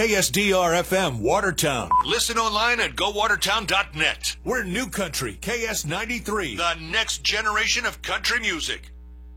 KSDR-FM, Watertown. Listen online at gowatertown.net. We're New Country, KS93, the next generation of country music.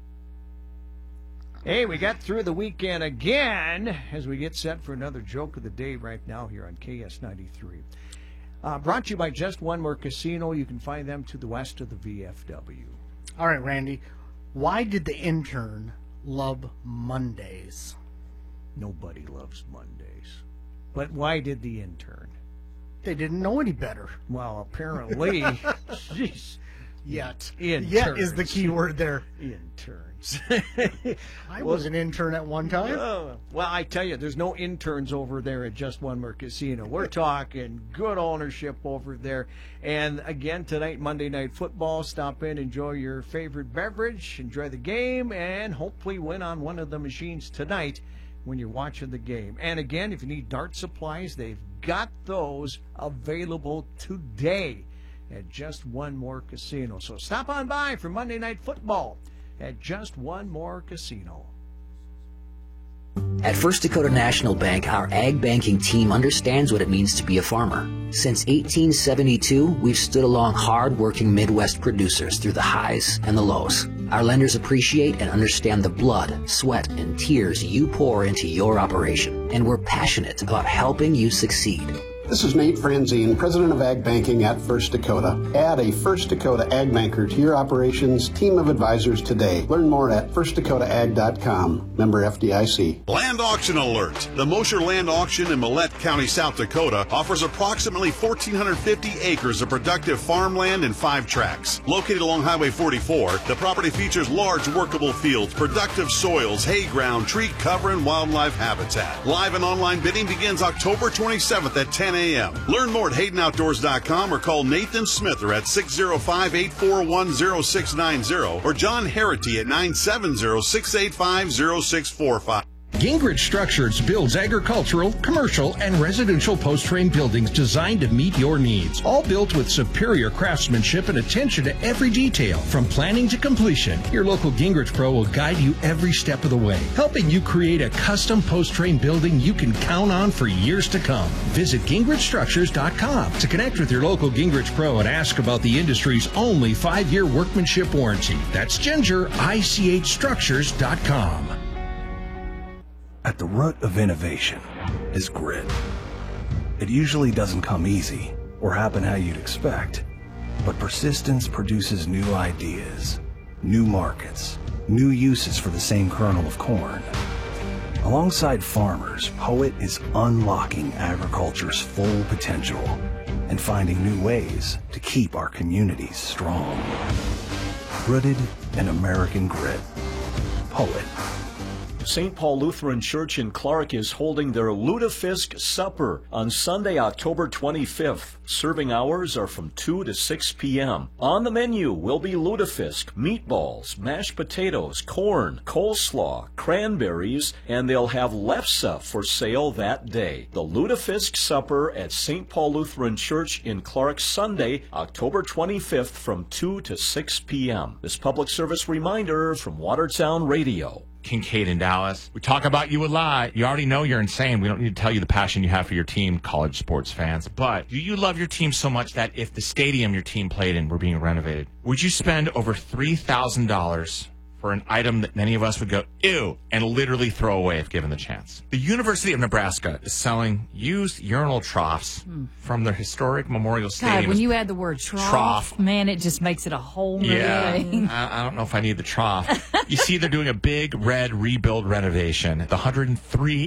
Hey, we got through the weekend again as we get set for another joke of the day right now here on KS93. Brought to you by Just One More Casino. You can find them to the west of the VFW. All right, Randy. Why did the intern love Mondays? Nobody loves Mondays. But why did the intern? They didn't know any better. Well, apparently, jeez. Yet. Interns. Yet is the key word there. Interns. I was an intern at one time. Well, I tell you, there's no interns over there at Just One More Casino. We're talking good ownership over there. And again, tonight, Monday Night Football. Stop in, enjoy your favorite beverage, enjoy the game, and hopefully win on one of the machines tonight when you're watching the game. And again, if you need dart supplies, they've got those available today at Just One More Casino. So stop on by for Monday Night Football at Just One More Casino. At First Dakota National Bank, our ag banking team understands what it means to be a farmer. Since 1872, we've stood along hard-working Midwest producers through the highs and the lows. Our lenders appreciate and understand the blood, sweat, and tears you pour into your operation, and we're passionate about helping you succeed. This is Nate Franzine, President of Ag Banking at First Dakota. Add a First Dakota Ag Banker to your operations team of advisors today. Learn more at firstdakotaag.com. Member FDIC. Land auction alert. The Mosher Land Auction in Millette County, South Dakota offers approximately 1,450 acres of productive farmland and 5 tracts. Located along Highway 44, the property features large workable fields, productive soils, hay ground, tree cover, and wildlife habitat. Live and online bidding begins October 27th at 10 a.m. Learn more at HaydenOutdoors.com or call Nathan Smither at 605-841-0690 or John Harity at 970-685-0645. Gingrich Structures builds agricultural, commercial, and residential post-frame buildings designed to meet your needs. All built with superior craftsmanship and attention to every detail. From planning to completion, your local Gingrich Pro will guide you every step of the way, helping you create a custom post-frame building you can count on for years to come. Visit GingrichStructures.com to connect with your local Gingrich Pro and ask about the industry's only 5-year workmanship warranty. That's GingerICHStructures.com. At the root of innovation is grit. It usually doesn't come easy or happen how you'd expect, but persistence produces new ideas, new markets, new uses for the same kernel of corn. Alongside farmers, Poet is unlocking agriculture's full potential and finding new ways to keep our communities strong. Rooted in American grit. Poet. St. Paul Lutheran Church in Clark is holding their Lutefisk Supper on Sunday, October 25th. Serving hours are from 2 to 6 p.m. On the menu will be lutefisk, meatballs, mashed potatoes, corn, coleslaw, cranberries, and they'll have lefse for sale that day. The Lutefisk Supper at St. Paul Lutheran Church in Clark, Sunday, October 25th from 2 to 6 p.m. This public service reminder from Watertown Radio. Kincaid in Dallas. We talk about you a lot. You already know you're insane. We don't need to tell you the passion you have for your team, college sports fans. But do you love your team so much that if the stadium your team played in were being renovated, would you spend over $3,000 for an item that many of us would go, ew, and literally throw away if given the chance? The University of Nebraska is selling used urinal troughs from their historic Memorial Stadium. God, when you add the word trough, man, it just makes it a whole new thing. I don't know if I need the trough. You see, they're doing a big red rebuild renovation. The 103